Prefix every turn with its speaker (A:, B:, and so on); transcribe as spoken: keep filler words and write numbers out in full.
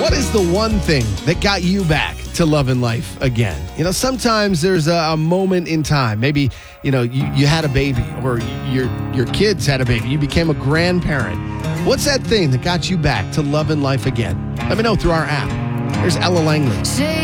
A: What is the one thing that got you back to loving life again? You know, sometimes there's a, a moment in time. Maybe, you know, you, you had a baby or your your kids had a baby. You became a grandparent. What's that thing that got you back to loving life again? Let me know through our app. Here's Ella Langley.
B: Say